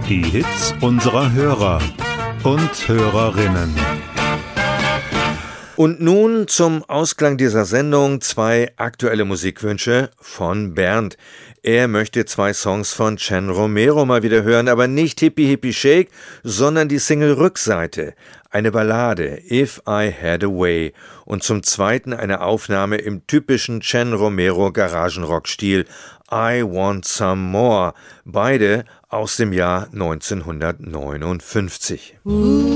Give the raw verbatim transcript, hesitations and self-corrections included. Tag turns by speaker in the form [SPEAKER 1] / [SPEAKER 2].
[SPEAKER 1] Die Hits unserer Hörer und Hörerinnen.
[SPEAKER 2] Und nun zum Ausklang dieser Sendung zwei aktuelle Musikwünsche von Bernd. Er möchte zwei Songs von Chen Romero mal wieder hören, aber nicht Hippie Hippie Shake, sondern die Single-Rückseite. Eine Ballade, If I Had a Way. Und zum Zweiten eine Aufnahme im typischen Chen Romero Garagenrock-Stil, I Want Some More. Beide aus dem Jahr neunzehnhundertneunundfünfzig.